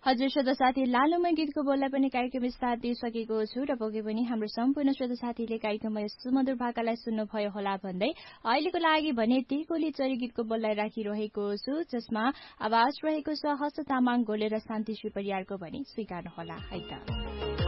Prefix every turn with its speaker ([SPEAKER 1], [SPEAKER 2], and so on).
[SPEAKER 1] हजुर श्रोता साथी लालुमा गीतको बोललाई पनि कार्यक्रम साथ दिइसकेको छु र पक्कै पनि हाम्रो सम्पूर्ण श्रोता साथीले कार्यक्रममा सुमधुर भाकालाई सुन्नुभयो होला भन्दै अहिलेको लागि भने तिर्कोली चरी गीतको बोललाई राखिरहेको छु जसमा आवाज रहेको छ हस्त तामाङ गोले र शान्ति श्री परियारको भनी स्वीकार्नुहोला है त।